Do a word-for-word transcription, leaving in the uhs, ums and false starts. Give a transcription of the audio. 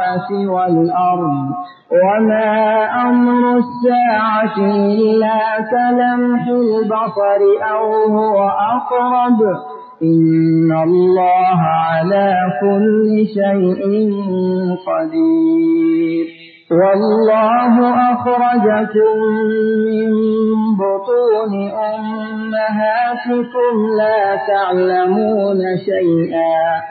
السماوات والأرض وما أمر الساعة إلا كلمح البصر أو هو أقرب إن الله على كل شيء قدير والله أخرجكم من بطون أمهاتكم لا تعلمون شيئا